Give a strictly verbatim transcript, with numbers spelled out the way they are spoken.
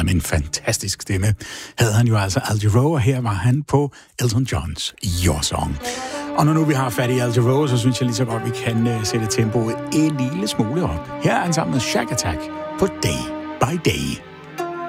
med en fantastisk stemme, havde han jo altså Al Jarreau, og her var han på Elton Johns Your Song. Og når nu vi har fat i Al Jarreau, så synes jeg lige så godt, vi kan uh, sætte tempoet en lille smule op. Her er han sammen med Shack Attack på Day by Day.